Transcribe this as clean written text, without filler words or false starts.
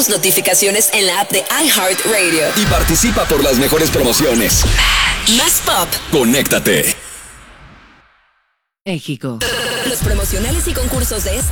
tus notificaciones en la app de iHeartRadio. Y participa por las mejores promociones. Más pop. Conéctate. México. Los promocionales y concursos de esta